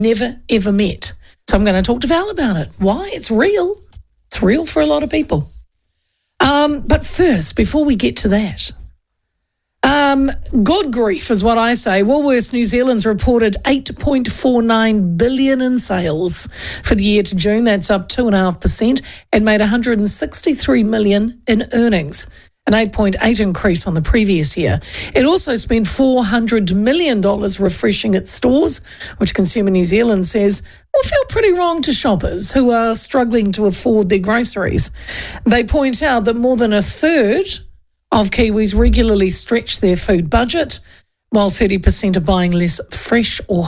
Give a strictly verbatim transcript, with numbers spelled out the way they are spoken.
never, ever met. So I'm going to talk to Val about it. Why? It's real. It's real for a lot of people. Um, but first, before we get to that, um, good grief is what I say. Woolworths New Zealand's reported eight point four nine billion dollars in sales for the year to June. That's up two point five percent and made one hundred sixty-three million dollars in earnings, an eight point eight increase on the previous year. It also spent four hundred million dollars refreshing its stores, which Consumer New Zealand says will feel pretty wrong to shoppers who are struggling to afford their groceries. They point out that more than a third of Kiwis regularly stretch their food budget, while thirty percent are buying less fresh or